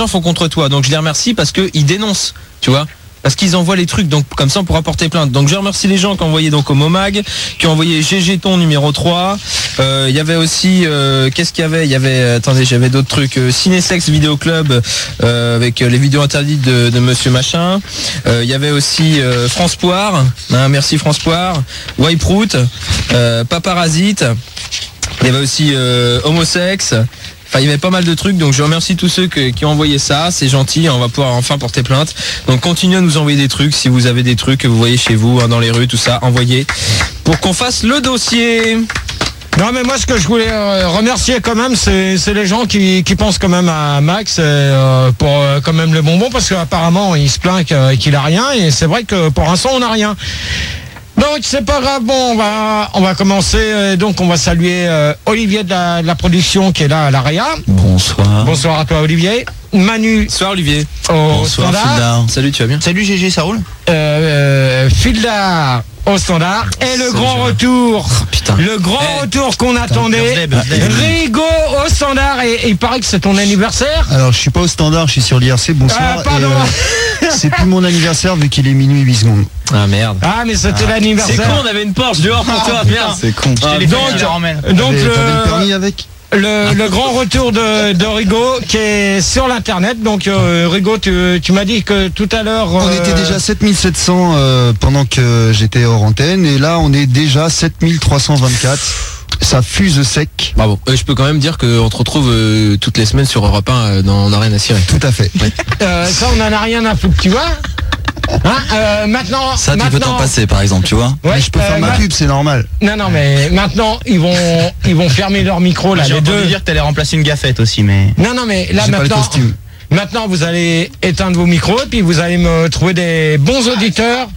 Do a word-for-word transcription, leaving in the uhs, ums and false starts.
gens font contre toi. Donc je les remercie parce qu'ils dénoncent, tu vois. Parce qu'ils envoient les trucs, donc comme ça on pourra porter plainte. Donc je remercie les gens qui ont envoyé donc au Momag, qui ont envoyé G G Ton numéro trois. Il euh, y avait aussi, euh, qu'est-ce qu'il y avait Il y avait, attendez, j'avais d'autres trucs. Euh, Cinésex Vidéo Club euh, avec les vidéos interdites de, de Monsieur Machin. Il euh, y avait aussi euh, France Poire, hein, merci France Poire. Wiperoot, euh, Paparasite. Il y avait aussi euh, Homosex. Enfin, il y avait pas mal de trucs, donc je remercie tous ceux que, qui ont envoyé ça, c'est gentil, on va pouvoir enfin porter plainte. Donc continuez à nous envoyer des trucs, si vous avez des trucs que vous voyez chez vous, hein, dans les rues, tout ça, envoyez, pour qu'on fasse le dossier. Non mais moi ce que je voulais euh, remercier quand même, c'est, c'est les gens qui, qui pensent quand même à Max et, euh, pour euh, quand même le bonbon, parce qu'apparemment il se plaint qu'il a rien, et c'est vrai que pour l'instant on n'a rien. Donc c'est pas grave, bon on va on va commencer, euh, donc on va saluer euh, Olivier de la, de la production qui est là à l'Aria. Bonsoir. Bonsoir à toi Olivier. Manu. Bonsoir Olivier. Au Bonsoir standard. Fildar. Salut, tu vas bien? Salut G G, ça roule? Euh, euh, Fildar au standard. Et le Salut, grand Gérard. retour. Oh, putain. Le grand Eh. retour qu'on attendait. birthday, birthday. Rigo au standard, et, et il paraît que c'est ton anniversaire. Alors je suis pas au standard, je suis sur l'I R C, bonsoir. Ah, pardon. Et, euh, c'est plus mon anniversaire vu qu'il est minuit huit secondes. Ah merde. Ah mais c'était C'est l'anniversaire. con, on avait une Porsche dehors pour toi, merde. C'est con. Ah, Les donc, donc, je ramène. Donc T'avais- t'avais le permis le, avec le, le grand retour de, de Rigo qui est sur l'internet. Donc euh, Rigo, tu, tu m'as dit que tout à l'heure... On euh, était déjà sept mille sept cents euh, pendant que j'étais hors antenne, et là on est déjà sept mille trois cent vingt-quatre. Ça fuse sec. Bravo. Euh, je peux quand même dire qu'on te retrouve euh, toutes les semaines sur Europe un euh, dans On n'a rien à cirer. Tout à fait. euh, ça on en a rien à foutre, tu vois. Hein, euh, maintenant, Ça, tu maintenant, peux t'en passer par exemple, tu vois? Ouais, Mais je peux euh, faire ma ma- pub, c'est normal. Non, non, mais maintenant ils vont, ils vont fermer leur micro là, J'ai les entendu deux. dire que t'allais remplacer une gaffette aussi, mais... Non, non, mais là J'ai pas le maintenant, costume. maintenant vous allez éteindre vos micros et puis vous allez me trouver des bons auditeurs